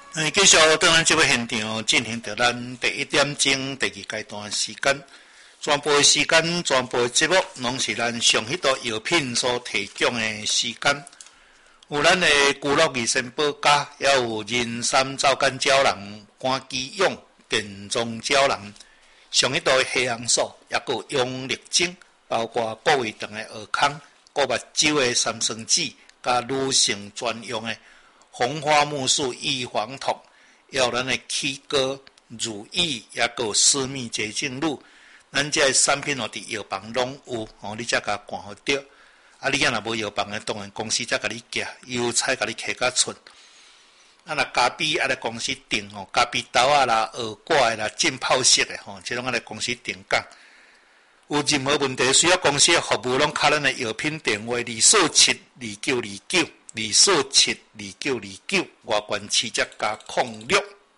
继续在咱这个现场进行着咱第1点钟第2阶段的时间，全部的时间、全部的节目，拢是咱上迄道药品所提供的时间。有咱的居乐益生保家，也有人参皂苷胶囊、肝肌用、电装胶囊，上迄道的黑红素，也有用力精，包括部位长的耳康、顾目睭的三酸酯，甲女性专用的红花木素异黄酮，也有咱的起膏、乳液，也有私密洁净露。咱这产品伫药房拢有，你才甲看好着。你若无药房的，当然公司才甲你寄，邮差甲你摕较出。若咖啡来公司订咖啡豆啦、耳挂啦、浸泡式的这拢来公司订购。有任何问题需要公司的服务，拢敲咱的药品电话2472929，2472929，外观7++06。